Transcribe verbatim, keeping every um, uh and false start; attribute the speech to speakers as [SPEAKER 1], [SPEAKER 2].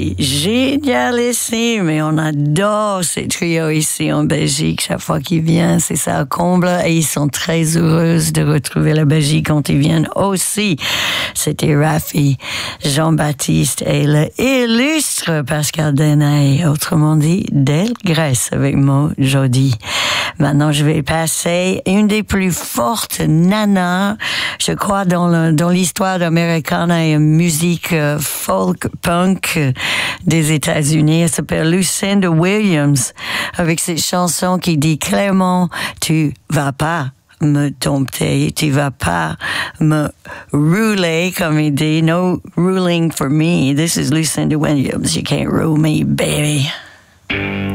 [SPEAKER 1] Génialissime, et on adore ces trios ici en Belgique. Chaque fois qu'ils viennent, c'est ça à comble, et ils sont très heureux de retrouver la Belgique quand ils viennent aussi. C'était Raffi, Jean-Baptiste et le illustre Pascal Denay, autrement dit Delgrès avec moi aujourd'hui. Maintenant, je vais passer une des plus fortes nanas, je crois, dans, le, dans l'histoire d'Americana et musique euh, folk punk euh, des États-Unis. Elle s'appelle Lucinda Williams, avec cette chanson qui dit clairement « Tu vas pas me dompter, tu vas pas me rouler », comme il dit. « No ruling for me. This is Lucinda Williams. You can't rule me, baby. »